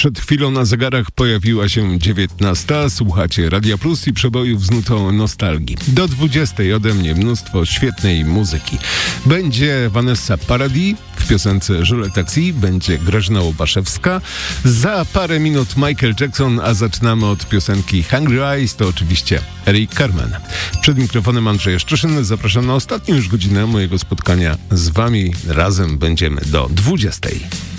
Przed chwilą na zegarach pojawiła się 19. Słuchacie Radia Plus i przebojów z nutą nostalgii. Do 20 ode mnie mnóstwo świetnej muzyki. Będzie Vanessa Paradis w piosence Jules Taxi, będzie Grażyna Łopaszewska. Za parę minut Michael Jackson, a zaczynamy od piosenki Hungry Eyes, to oczywiście Eric Carmen. Przed mikrofonem Andrzej Jaszczyszyn. Zapraszam na ostatnią już godzinę mojego spotkania z wami. Razem będziemy do 20.